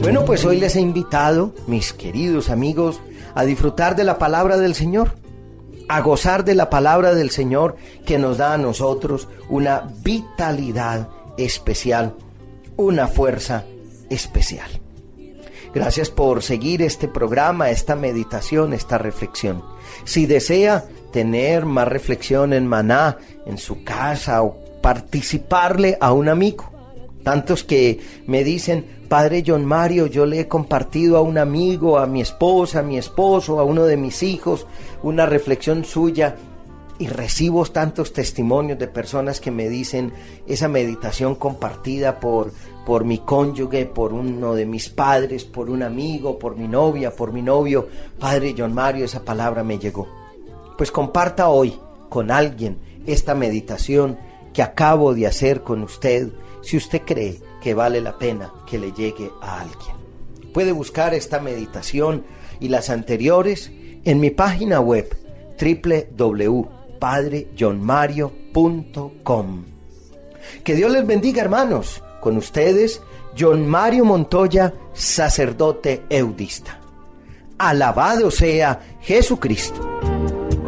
Bueno, pues hoy les he invitado, mis queridos amigos, a disfrutar de la palabra del Señor, a gozar de la palabra del Señor que nos da a nosotros una vitalidad especial, una fuerza especial. Gracias por seguir este programa, esta meditación, esta reflexión. Si desea tener más reflexión en Maná, en su casa, o participarle a un amigo, tantos que me dicen: Padre John Mario, yo le he compartido a un amigo, a mi esposa, a mi esposo, a uno de mis hijos, una reflexión suya, y recibo tantos testimonios de personas que me dicen: esa meditación compartida por mi cónyuge, por uno de mis padres, por un amigo, por mi novia, por mi novio, Padre John Mario, esa palabra me llegó. Pues comparta hoy con alguien esta meditación que acabo de hacer con usted, si usted cree que vale la pena que le llegue a alguien. Puede buscar esta meditación y las anteriores en mi página web www.padrejohnmario.com. Que Dios les bendiga, hermanos. Con ustedes, John Mario Montoya, sacerdote eudista. Alabado sea Jesucristo.